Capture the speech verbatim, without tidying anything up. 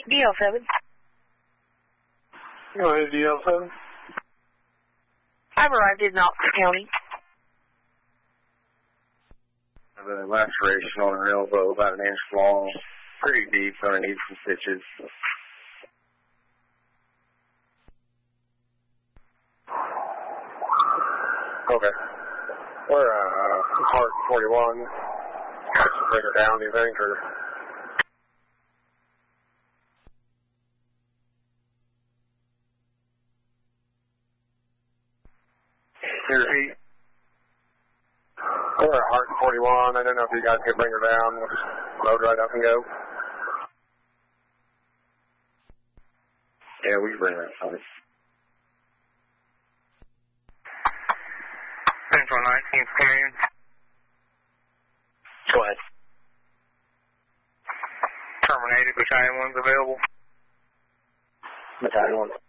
D L seven. Go ahead, D L seven. I've arrived in Knox County. I have a laceration on her elbow, about an inch long, pretty deep, gonna need some stitches. Okay. We're uh, Heart forty-one. Got to bring her down, do you think, or? Your feet. We're at Heart forty-one. I don't know if you guys could bring her down. We'll just load right up and go. Yeah, we can bring her up. Central nineteenth Command. Go ahead. Terminated, Battalion one's available. Battalion one.